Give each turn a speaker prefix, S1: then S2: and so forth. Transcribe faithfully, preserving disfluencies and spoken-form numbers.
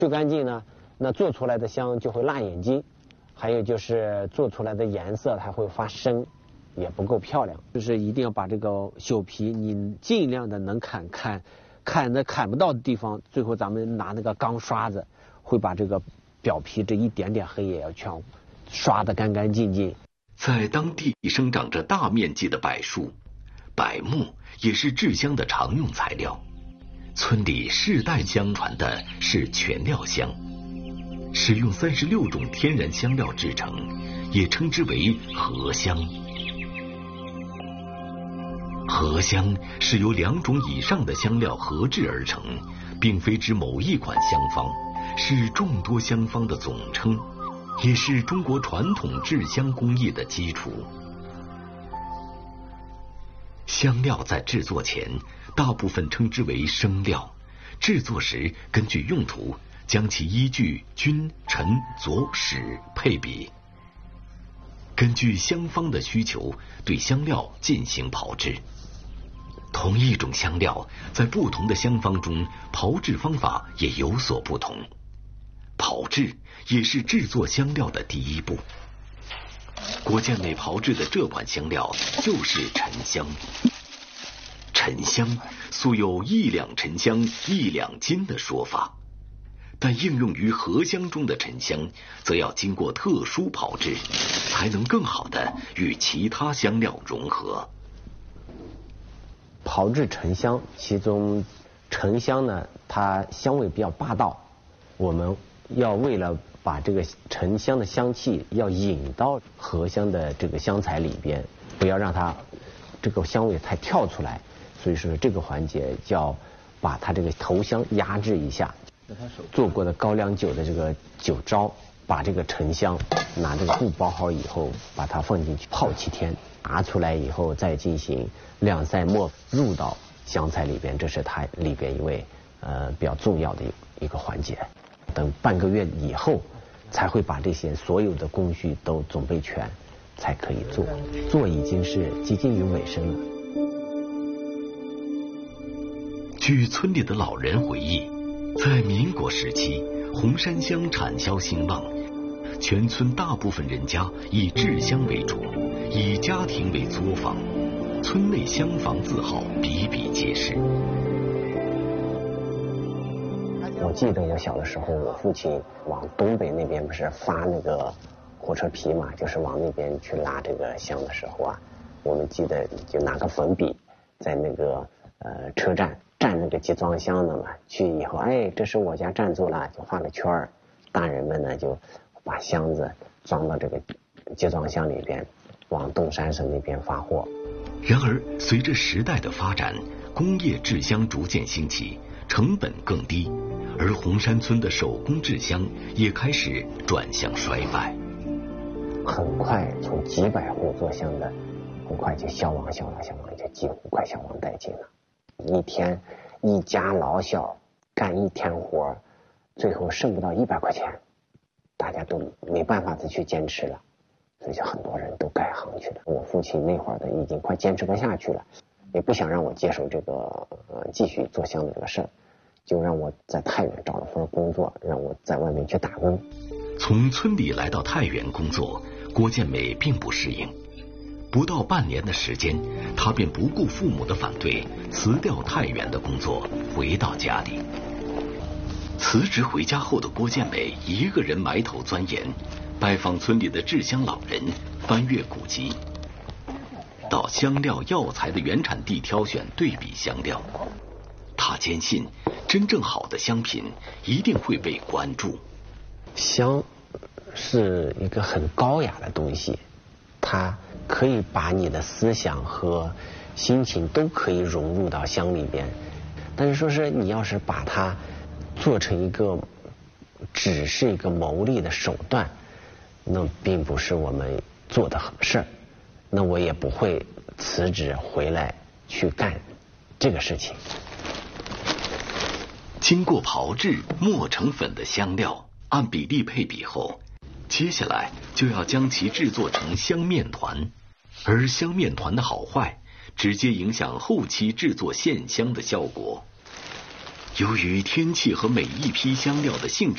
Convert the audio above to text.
S1: 去干净呢，那做出来的香就会辣眼睛，还有就是做出来的颜色它会发深，也不够漂亮。就是一定要把这个朽皮，你尽量的能砍砍，砍的砍不到的地方，最后咱们拿那个钢刷子，会把这个表皮这一点点黑也要全刷得干干净净。
S2: 在当地生长着大面积的柏树，柏木也是制香的常用材料。村里世代相传的是全料香，使用三十六种天然香料制成，也称之为合香。合香是由两种以上的香料合制而成，并非指某一款香方，是众多香方的总称，也是中国传统制香工艺的基础。香料在制作前大部分称之为生料，制作时根据用途将其依据君、臣、佐、使配比，根据香方的需求对香料进行炮制。同一种香料在不同的香方中炮制方法也有所不同，炮制也是制作香料的第一步。郭建美炮制的这款香料就是沉香。沉香素有一两沉香一两金的说法，但应用于合香中的沉香则要经过特殊炮制，才能更好的与其他香料融合。
S1: 炮制沉香，其中沉香呢，它香味比较霸道，我们要为了把这个沉香的香气要引到合香的这个香材里边，不要让它这个香味太跳出来，所以说这个环节叫把它这个头香压制一下。做过的高粱酒的这个酒糟，把这个沉香拿这个布包好以后，把它放进去泡七天，拿出来以后再进行晾晒末入到香材里边，这是它里边一位呃比较重要的一个环节。等半个月以后，才会把这些所有的工序都准备全，才可以做。做已经是接近于尾声了。
S2: 据村里的老人回忆，在民国时期，红山香产销兴旺，全村大部分人家以制香为主，以家庭为作坊，村内香坊字号比比皆是。
S1: 我记得我小的时候，我父亲往东北那边不是发那个火车皮嘛，就是往那边去拉这个香的时候啊，我们记得就拿个粉笔在那个呃车站蘸那个集装箱的嘛，去以后，哎，这是我家占住了，就画个圈儿，大人们呢就把箱子装到这个集装箱里边，往东三省那边发货。
S2: 然而，随着时代的发展，工业制香逐渐兴起，成本更低，而红山村的手工制香也开始转向衰败。
S1: 很快从几百户做香的，很快就消亡消亡消亡，就几乎快消亡殆尽了。一天一家老小干一天活，最后剩不到一百块钱，大家都没办法再去坚持了，所以就很多人都改行去了。我父亲那会儿的已经快坚持不下去了，也不想让我接手这个呃继续做香的这个事儿，就让我在太原找了份工作，让我在外面去打工。
S2: 从村里来到太原工作，郭建美并不适应。不到半年的时间，他便不顾父母的反对，辞掉太原的工作，回到家里。辞职回家后的郭建美一个人埋头钻研，拜访村里的制香老人，翻阅古籍，到香料药材的原产地挑选对比香料。他坚信，真正好的香品一定会被关注。
S1: 香是一个很高雅的东西，它可以把你的思想和心情都可以融入到香里边，但是说是你要是把它做成一个只是一个牟利的手段，那并不是我们做的事儿，那我也不会辞职回来去干这个事情。
S2: 经过炮制磨成粉的香料按比例配比后，接下来就要将其制作成香面团，而香面团的好坏直接影响后期制作线香的效果。由于天气和每一批香料的性质